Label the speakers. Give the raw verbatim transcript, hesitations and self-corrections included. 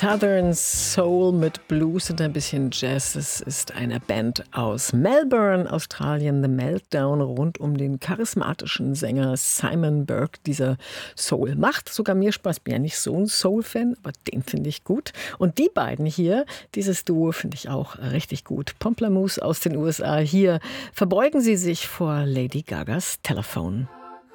Speaker 1: Southern Soul mit Blues und ein bisschen Jazz. Es ist eine Band aus Melbourne, Australien, The Meltdown, rund um den charismatischen Sänger Simon Burke. Dieser Soul macht sogar mir Spaß. Ich bin ja nicht so ein Soul-Fan, aber den finde ich gut. Und die beiden hier, dieses Duo finde ich auch richtig gut. Pomplamoose aus den U S A. Hier verbeugen sie sich vor Lady Gagas Telephone.